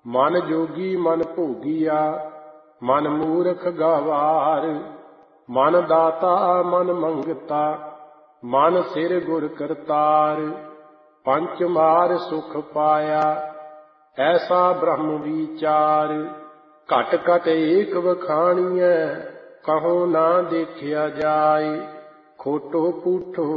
ਮਨ ਜੋਗੀ ਮਨ ਭੋਗੀਆ, ਮਨ ਮੂਰਖ ਗਵਾਰ। ਮਨ ਦਾਤਾ ਮਨ ਮੰਗਤਾ, ਮਨ ਸਿਰ ਗੁਰ ਕਰਤਾਰ। ਪੰਚ ਮਾਰ ਸੁਖ ਪਾਇਆ, ਐਸਾ ਬ੍ਰਹਮ ਵਿਚਾਰ। ਘਟ ਘਟ ਏਕ ਵਖਾਣੀਐ, ਕਹੋ ਨਾ ਦੇਖਿਆ ਜਾਏ। ਖੋਟੋ ਪੂਠੋ